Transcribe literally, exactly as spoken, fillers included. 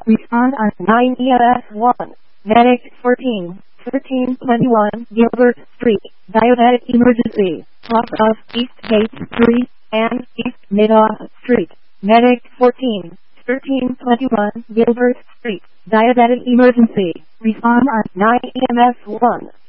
Respond on nine E M S one. Medic fourteen, thirteen twenty-one Gilbert Street. Diabetic emergency. Off of East Gate three and East Madoff Street. Medic fourteen, thirteen twenty-one Gilbert Street. Diabetic emergency. Respond on nine E M S one.